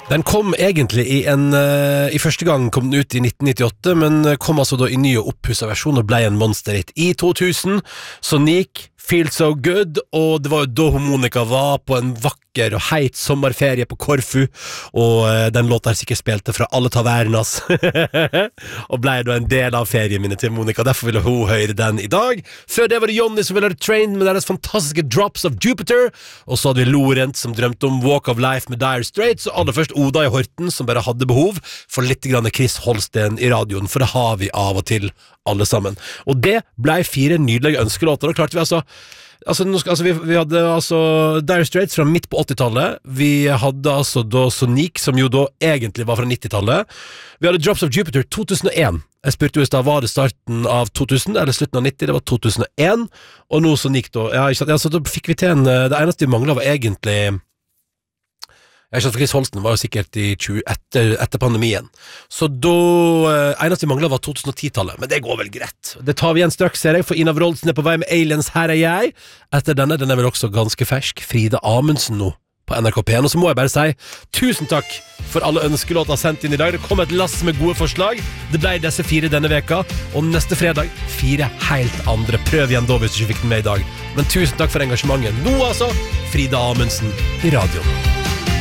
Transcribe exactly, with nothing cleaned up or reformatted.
Den kom egentlig i en uh, I første gang kom den ut i nitten nittiåtte, men kom altså da i ny og opphusset versjon og ble en monsterhit i to tusen. Sonic, Feel So Good, og det var jo da Monica var på en vakker og heit sommerferie på Korfu, og uh, den låta er sikkert spilte fra alle tavernas, og ble da en del av ferieminnet til Monica, derfor ville hun høre den i dag. Før det var det Johnny som ville høre Train med deres fantastiske Drops of Jupiter, og så hadde vi Lorent som drømte om Walk of Life med Dire Straits, og aller først Oda i Horten som bare hadde behov for litt grann Chris Holsten i radioen, for det har vi av og til alle sammen. Og det ble fire nydelige ønskelåter, og klarte vi altså Altså, nå skal, altså vi, vi hadde altså Dire Straits fra midt på åttitallet. Vi hadde altså da Sonic, som jo da egentlig var fra nittitallet. Vi hadde Drops of Jupiter to tusen og en. Jeg spurte jo i sted, var det starten av to tusen eller slutten av nitti? Det var to tusen og en. Og nå Sonic da. Ja, ikke sant? Ja, så da fikk vi til en, det eneste vi manglet var egentlig Jeg skjønner for Chris Holsten var jo sikkert i tjue, etter, etter pandemien. Så da eh, eneste vi manglet var to tusen og ti-tallet. Men det går vel greit. Det tar vi igjen straks, ser jeg, for Ina Wroldsen er på vei med Aliens, her er jeg. Etter denne, den er vel også ganske fersk. Frida Amundsen nå på N R K P en. Og så må jeg bare si tusen takk for alle ønskelåter sendt inn i dag. Det kom et lass med gode forslag. Det ble disse fire denne veka. Og neste fredag, fire helt andre. Prøv igjen da hvis du ikke fikk den med i dag. Men tusen takk for engasjementet. Nå altså, Frida Amundsen i radioen.